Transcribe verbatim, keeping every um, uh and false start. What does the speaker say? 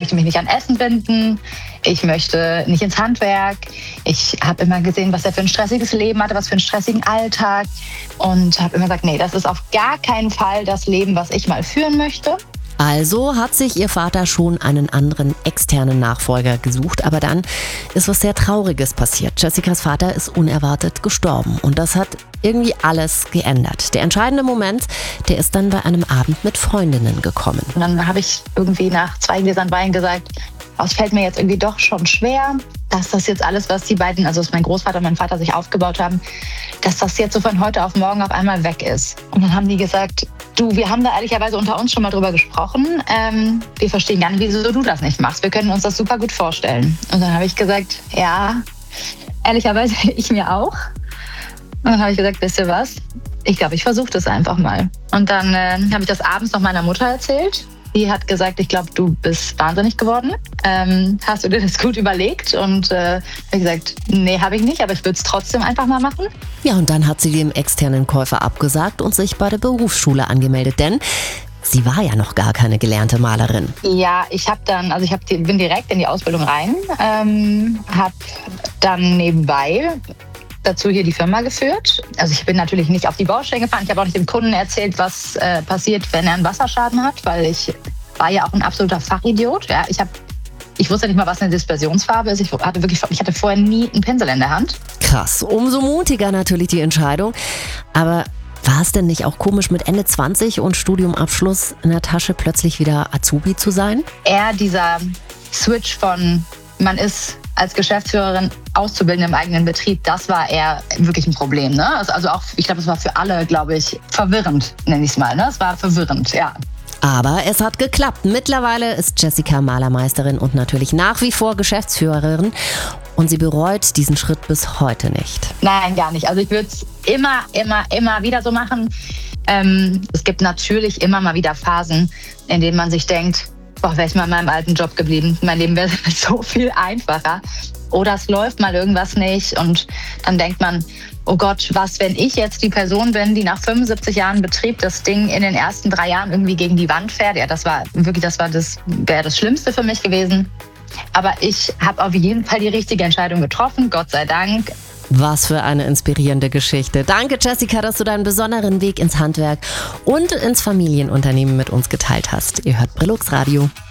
möchte mich nicht an Essen binden. Ich möchte nicht ins Handwerk. Ich habe immer gesehen, was er für ein stressiges Leben hatte, was für einen stressigen Alltag. Und habe immer gesagt, nee, das ist auf gar keinen Fall das Leben, was ich mal führen möchte. Also hat sich ihr Vater schon einen anderen externen Nachfolger gesucht, aber dann ist was sehr Trauriges passiert. Jessicas Vater ist unerwartet gestorben und das hat irgendwie alles geändert. Der entscheidende Moment, der ist dann bei einem Abend mit Freundinnen gekommen. Und dann habe ich irgendwie nach zwei Gläsern Wein gesagt, oh, es fällt mir jetzt irgendwie doch schon schwer, dass das jetzt alles, was die beiden, also was mein Großvater und mein Vater sich aufgebaut haben, dass das jetzt so von heute auf morgen auf einmal weg ist. Und dann haben die gesagt, du, wir haben da ehrlicherweise unter uns schon mal drüber gesprochen. Ähm, wir verstehen gar nicht, wieso du das nicht machst. Wir können uns das super gut vorstellen. Und dann habe ich gesagt, ja, ehrlicherweise ich mir auch. Und dann habe ich gesagt, wisst ihr was? Ich glaube, ich versuche das einfach mal. Und dann äh, habe ich das abends noch meiner Mutter erzählt. Die hat gesagt, ich glaube, du bist wahnsinnig geworden. Ähm, hast du dir das gut überlegt? Und äh, habe ich gesagt, nee, habe ich nicht, aber ich würde es trotzdem einfach mal machen. Ja, und dann hat sie dem externen Käufer abgesagt und sich bei der Berufsschule angemeldet, denn sie war ja noch gar keine gelernte Malerin. Ja, ich habe dann, also ich hab, bin direkt in die Ausbildung rein, ähm, habe dann nebenbei dazu hier die Firma geführt. Also ich bin natürlich nicht auf die Baustelle gefahren. Ich habe auch nicht dem Kunden erzählt, was äh, passiert, wenn er einen Wasserschaden hat, weil ich war ja auch ein absoluter Fachidiot. Ja, ich habe, ich wusste nicht mal, was eine Dispersionsfarbe ist. Ich hatte wirklich, ich hatte vorher nie einen Pinsel in der Hand. Krass, umso mutiger natürlich die Entscheidung. Aber war es denn nicht auch komisch, mit Ende zwanzig und Studiumabschluss in der Tasche plötzlich wieder Azubi zu sein? Eher dieser Switch von, man ist als Geschäftsführerin Auszubildende im eigenen Betrieb, das war eher wirklich ein Problem. Ne? Also, also auch, ich glaube, es war für alle, glaube ich, verwirrend, nenne ich es mal. Ne? Es war verwirrend, ja. Aber es hat geklappt. Mittlerweile ist Jessica Malermeisterin und natürlich nach wie vor Geschäftsführerin. Und sie bereut diesen Schritt bis heute nicht. Nein, gar nicht. Also ich würde es immer, immer, immer wieder so machen. Ähm, es gibt natürlich immer mal wieder Phasen, in denen man sich denkt, boah, wäre ich mal in meinem alten Job geblieben. Mein Leben wäre so viel einfacher. Oder es läuft mal irgendwas nicht und dann denkt man, oh Gott, was, wenn ich jetzt die Person bin, die nach fünfundsiebzig Jahren Betrieb das Ding in den ersten drei Jahren irgendwie gegen die Wand fährt. Ja, das war wirklich, das war das, wäre das Schlimmste für mich gewesen. Aber ich habe auf jeden Fall die richtige Entscheidung getroffen, Gott sei Dank. Was für eine inspirierende Geschichte. Danke, Jessica, dass du deinen besonderen Weg ins Handwerk und ins Familienunternehmen mit uns geteilt hast. Ihr hört Brillux Radio.